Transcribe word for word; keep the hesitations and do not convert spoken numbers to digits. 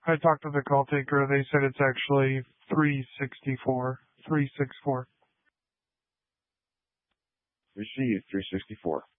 I talked to the call taker. They said it's actually three sixty-four. three sixty-four. Received three sixty-four.